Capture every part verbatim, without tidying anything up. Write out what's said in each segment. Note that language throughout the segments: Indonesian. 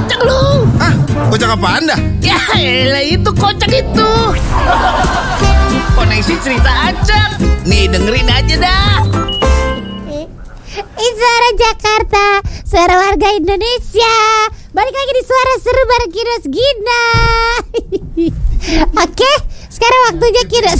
Kocak lu. Ah, kocak apaan dah? Ya elah itu kocak itu. Koneksi cerita acak. Nih dengerin aja dah. Ini suara Jakarta, suara warga Indonesia. Balik lagi di Suara Seru bareng Kinos Gina. Oke, sekarang waktunya Kinos.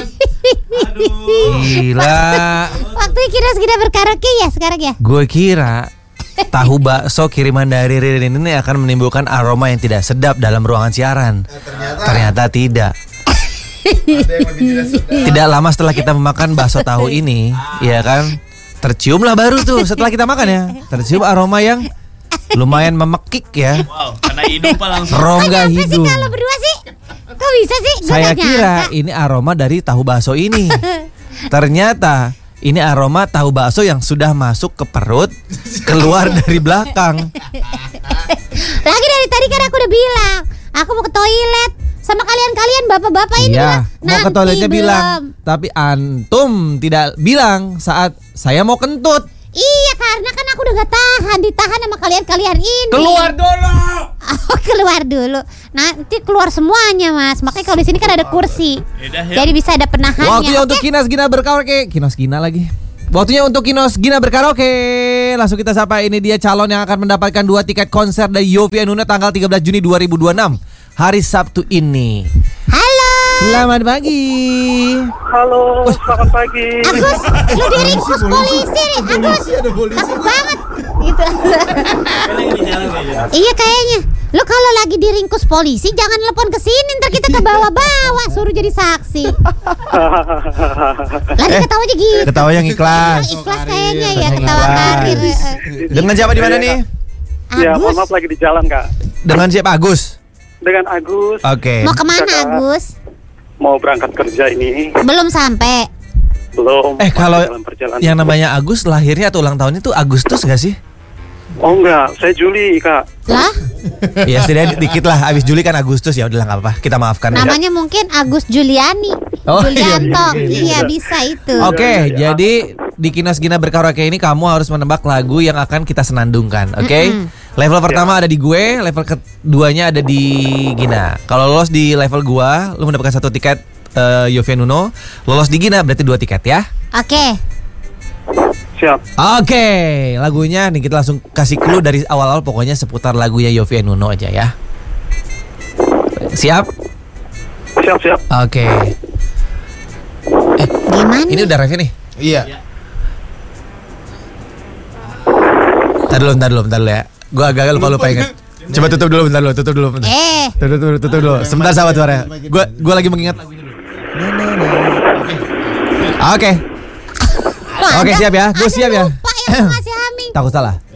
Gila. Waktunya Kinos Gina berkaraoke ya sekarang ya. Gue kira tahu bakso kiriman dari Ririn ini akan menimbulkan aroma yang tidak sedap dalam ruangan siaran. Nah, ternyata, Ternyata tidak. ada yang lebih tidak sedap. Tidak lama setelah kita memakan bakso tahu ini, ya kan, terciumlah baru tuh setelah kita makan ya, tercium aroma yang lumayan memekik ya. Wow, karena hidung pak langsung. Rongga Apa sih hidung. kalau berdua sih? Kok bisa sih? Gua Saya nggak kira nyangka. ini aroma dari tahu bakso ini. Ternyata ini aroma tahu bakso yang sudah masuk ke perut, keluar dari belakang. Lagi dari tadi kan aku udah bilang, aku mau ke toilet. Sama kalian-kalian bapak-bapak ini Iya, bilang, mau ke "Nanti toiletnya belum." bilang, tapi antum tidak bilang saat saya mau kentut. Iya, karena kan aku udah gak tahan, ditahan sama kalian-kalian ini. Keluar dulu. Oh, keluar dulu. Nanti keluar semuanya, Mas. Makanya kalau di sini kan ada kursi. Yaudah, yuk. Jadi bisa ada penahannya. Waktunya oke? untuk Kinos Gina berkaraoke. Kinos Gina lagi. Waktunya untuk Kinos Gina berkaraoke. Langsung kita sapa, ini dia calon yang akan mendapatkan dua tiket konser dari Yovie and Nuno tanggal tiga belas Juni dua ribu dua puluh enam. Hari Sabtu ini. Halo. Selamat pagi. Halo, selamat pagi. Agus, lu diringkus polisi nih, Agus. Ada polisi. Takut banget. Gitu. Iya kayaknya. Lu kalau lagi diringkus polisi jangan telepon ke sini, ntar kita ke bawah-bawah suruh jadi saksi. Lagi Eh, ketawa aja gitu. Ketawa yang ikhlas. Ikhlas kayaknya ya, Yang ketawa ikhlas. karir. Dengan siapa di mana nih? Ya, mohon Agus, maaf lagi di jalan, Kak. Dengan siapa? Agus. Dengan Agus, Oke. mau kemana Kakak. Agus? mau berangkat kerja ini. Belum sampai. Belum. Eh, masih kalau dalam perjalanan. yang namanya Agus lahirnya atau ulang tahunnya itu Agustus gak sih? Oh enggak, saya Juli, Kak. Lah, Iya, setidaknya dikit lah. Abis Juli kan Agustus, ya udah nggak apa-apa. Kita maafkan. ya. namanya mungkin Agus Juliani. Oh, iya, Julianto. iya, iya, Iya, bisa itu. Oke, Iya. jadi di Kinos Gina berkaraoke ini kamu harus menebak lagu yang akan kita senandungkan, oke? Level pertama ada di gue, level keduanya ada di Gina. Kalau lolos di level gua, lu mendapatkan satu tiket uh, Yovie and Nuno. Lolos di Gina berarti dua tiket ya. Oke. Siap. Oke, lagunya nih kita langsung kasih clue dari awal-awal, pokoknya seputar lagunya Yovie and Nuno aja ya. Siap? Siap, siap. Oke. Gimana? Ini udah review nih. Iya. Bentar dulu, bentar dulu, bentar dulu ya. Gue agak lupa lupa ingat. Coba tutup dulu, bentar dulu, tutup dulu. Bentar. Eh, Tutup dulu, tutup dulu. Sebentar sahabat suara. Gue gue lagi mengingat. Oke. wah, Oke, ada- siap ya. Gue ada siap ya. lupa yang mau ngasih Haming. Takut salah.